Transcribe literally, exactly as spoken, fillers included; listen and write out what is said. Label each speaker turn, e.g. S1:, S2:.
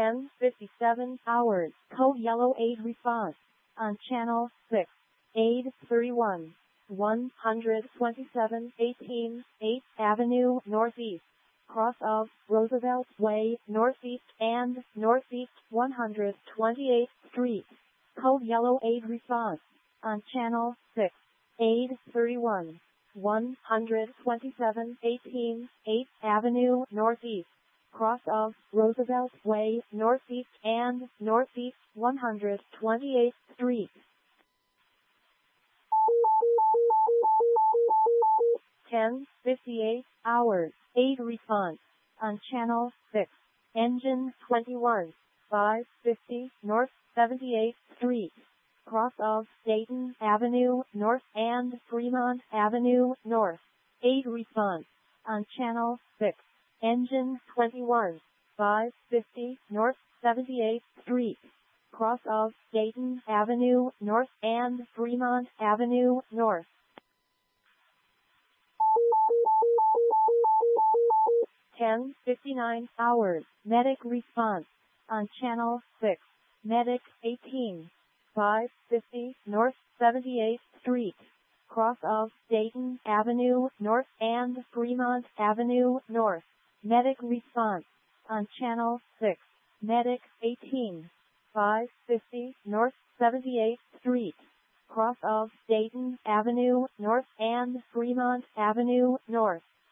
S1: ten fifty-seven hours. Code yellow aid response on channel six. Aid thirty-one. one twenty-seven eighteen eighth Avenue Northeast. Cross of Roosevelt Way Northeast and Northeast one hundred twenty-eighth Street. Code yellow aid response on channel six. Aid thirty-one. one twenty-seven eighteen eighth Avenue Northeast. Cross of Roosevelt Way Northeast and Northeast one hundred twenty-eighth Street. ten fifty-eight hours. Aid response on channel six. Engine twenty-one. five fifty North seventy-eighth Street. Cross of Dayton Avenue North and Fremont Avenue North. Aid response on channel six. Engine twenty-one. five fifty North seventy-eighth Street. Cross of Dayton Avenue North and Fremont Avenue North. ten fifty-nine hours. Medic response on channel six. Medic eighteen. five fifty North seventy-eighth Street. Cross of Dayton Avenue North and Fremont Avenue North. Medic response on channel six. Medic eighteen. five fifty North seventy-eighth Street. Cross of Dayton Avenue North and Fremont Avenue North.